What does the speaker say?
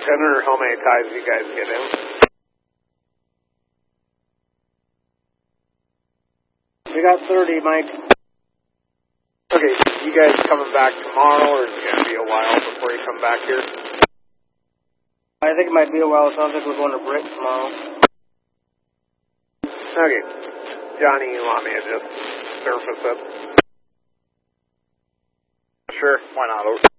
Senator, how many ties do you guys get in? We got 30, Mike. Okay, you guys coming back tomorrow, or is it going to be a while before you come back here? I think it might be a while. It sounds like we're going to Brick tomorrow. Okay. Johnny, you want me to just surface it? Sure, why not?